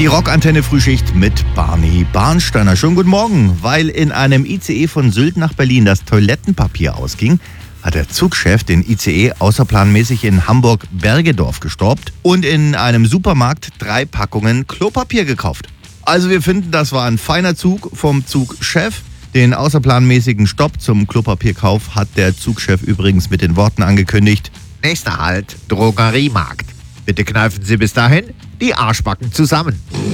Die Rockantenne-Frühschicht mit Barney Barnsteiner. Schönen guten Morgen. Weil in einem ICE von Sylt nach Berlin das Toilettenpapier ausging, hat der Zugchef den ICE außerplanmäßig in Hamburg-Bergedorf gestoppt und in einem Supermarkt 3 Packungen Klopapier gekauft. Also wir finden, das war ein feiner Zug vom Zugchef. Den außerplanmäßigen Stopp zum Klopapierkauf hat der Zugchef übrigens mit den Worten angekündigt: Nächster Halt, Drogeriemarkt. Bitte kneifen Sie bis dahin die Arschbacken zusammen.